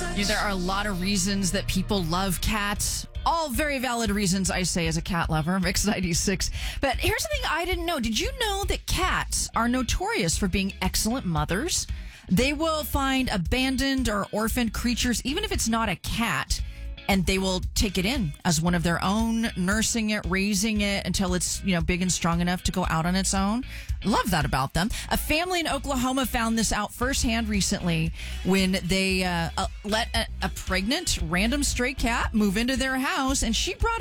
There are a lot of reasons that people love cats. All very valid reasons, I say, as a cat lover. Mix 96. But here's the thing I didn't know. Did you know that cats are notorious for being excellent mothers? They will find abandoned or orphaned creatures, even if it's not a cat, and they will take it in as one of their own, nursing it, raising it until it's, big and strong enough to go out on its own. Love that about them. A family in Oklahoma found this out firsthand recently when they let a pregnant random stray cat move into their house, and she brought